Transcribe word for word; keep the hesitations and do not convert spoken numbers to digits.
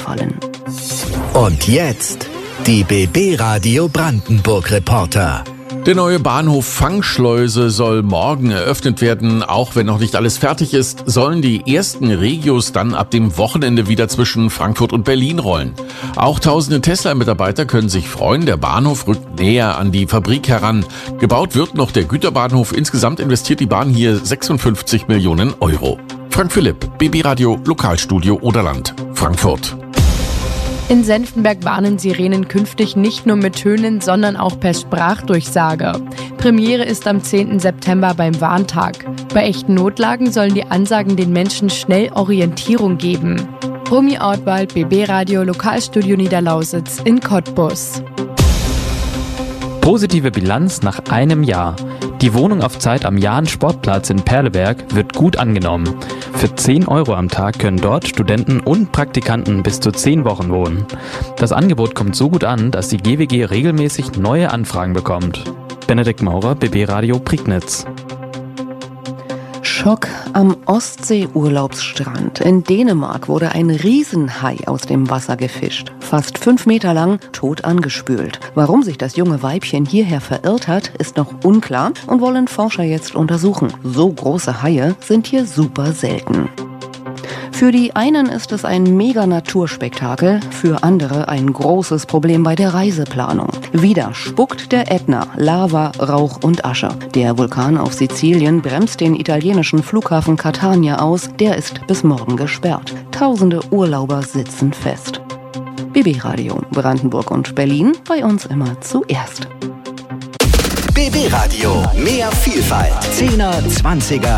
gefallen. Und jetzt die B B Radio Brandenburg Reporter. Der neue Bahnhof Fangschleuse soll morgen eröffnet werden. Auch wenn noch nicht alles fertig ist, sollen die ersten Regios dann ab dem Wochenende wieder zwischen Frankfurt und Berlin rollen. Auch tausende Tesla-Mitarbeiter können sich freuen. Der Bahnhof rückt näher an die Fabrik heran. Gebaut wird noch der Güterbahnhof. Insgesamt investiert die Bahn hier sechsundfünfzig Millionen Euro. Frank Philipp, B B Radio Lokalstudio Oderland, Frankfurt. In Senftenberg warnen Sirenen künftig nicht nur mit Tönen, sondern auch per Sprachdurchsage. Premiere ist am zehnten September beim Warntag. Bei echten Notlagen sollen die Ansagen den Menschen schnell Orientierung geben. Romy Ortwald, B B Radio Lokalstudio Niederlausitz in Cottbus. Positive Bilanz nach einem Jahr. Die Wohnung auf Zeit am Jahn-Sportplatz in Perleberg wird gut angenommen. Für zehn Euro am Tag können dort Studenten und Praktikanten bis zu zehn Wochen wohnen. Das Angebot kommt so gut an, dass die G W G regelmäßig neue Anfragen bekommt. Benedikt Maurer, B B Radio Prignitz. Schock am Ostsee-Urlaubsstrand. In Dänemark wurde ein Riesenhai aus dem Wasser gefischt. Fast fünf Meter lang, tot angespült. Warum sich das junge Weibchen hierher verirrt hat, ist noch unklar und wollen Forscher jetzt untersuchen. So große Haie sind hier super selten. Für die einen ist es ein Mega-Naturspektakel, für andere ein großes Problem bei der Reiseplanung. Wieder spuckt der Ätna Lava, Rauch und Asche. Der Vulkan auf Sizilien bremst den italienischen Flughafen Catania aus. Der ist bis morgen gesperrt. Tausende Urlauber sitzen fest. B B Radio Brandenburg und Berlin, bei uns immer zuerst. B B Radio, mehr Vielfalt. Zehner, Zwanziger,